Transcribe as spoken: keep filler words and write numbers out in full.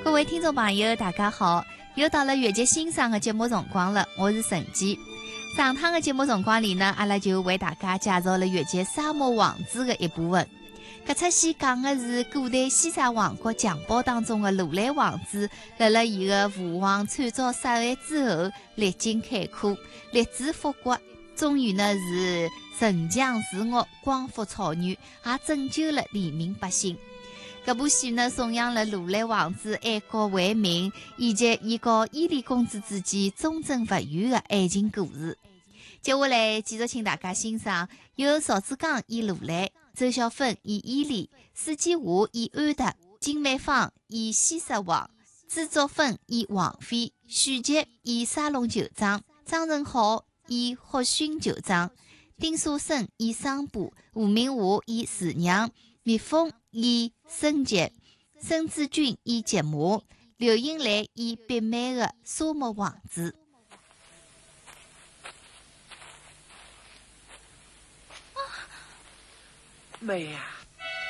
各位听众朋友，大家好！又到了月节欣赏的节目辰光了，我是陈姬。上趟的节目辰光里呢，阿拉就为大家介绍了月节沙漠王子的一部分。搿出戏讲的是古代西沙王国襁褓当中的如来王子，辣辣伊个父王惨遭杀害之后，历经坎坷，立志复国，终于呢是城墙治恶，光复草原，也拯救了黎民百姓。搿部戏呢，颂扬了如来王子爱国为民，以及伊和伊犁公主之间忠贞不渝的爱情故事。接下来继续请大家欣赏由邵志刚演如来，周小芬演伊犁，史建华演安德，金美芳演西沙王，朱竹芬演王妃，许杰演沙龙酋长，张成浩演霍逊酋长，丁书生演桑布，吴明华演厨娘，蜜蜂演孙杰，申志军演杰马，刘英来演必美的沙漠王子。 妹呀、啊，